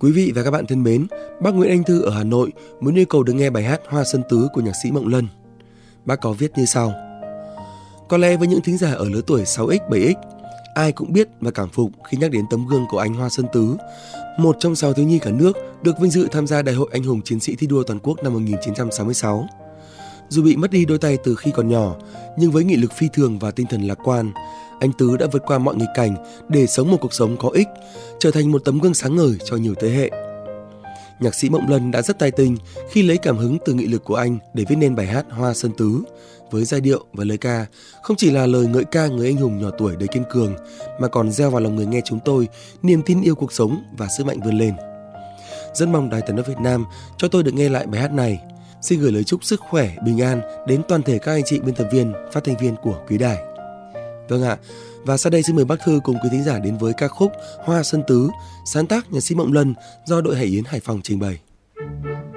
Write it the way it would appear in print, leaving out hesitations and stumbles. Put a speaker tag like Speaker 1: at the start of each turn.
Speaker 1: Quý vị và các bạn thân mến, bác Nguyễn Anh Thư ở Hà Nội muốn yêu cầu được nghe bài hát Hoa Xuân Tứ của nhạc sĩ Mộng Lân. Bác có viết như sau: Có lẽ với những thính giả ở lứa tuổi 6X, 7X, ai cũng biết và cảm phục khi nhắc đến tấm gương của anh Hoa Xuân Tứ, một trong 6 thiếu nhi cả nước được vinh dự tham gia Đại hội Anh hùng Chiến sĩ thi đua toàn quốc năm 1966. Dù bị mất đi đôi tay từ khi còn nhỏ, nhưng với nghị lực phi thường và tinh thần lạc quan, anh Tứ đã vượt qua mọi nghịch cảnh để sống một cuộc sống có ích, trở thành một tấm gương sáng ngời cho nhiều thế hệ. Nhạc sĩ Mộng Lân đã rất tài tình khi lấy cảm hứng từ nghị lực của anh để viết nên bài hát Hoa Xuân Tứ, với giai điệu và lời ca không chỉ là lời ngợi ca người anh hùng nhỏ tuổi đầy kiên cường, mà còn gieo vào lòng người nghe chúng tôi niềm tin yêu cuộc sống và sức mạnh vươn lên. Rất mong Đài Tiếng nói Việt Nam cho tôi được nghe lại bài hát này. Xin gửi lời chúc sức khỏe, bình an đến toàn thể các anh chị biên tập viên, phát thanh viên của quý đài. Vâng ạ, và sau đây xin mời bác Thư cùng quý thính giả đến với ca khúc Hoa Xuân Tứ, sáng tác nhạc sĩ Mộng Lân do đội Hải Yến Hải Phòng trình bày.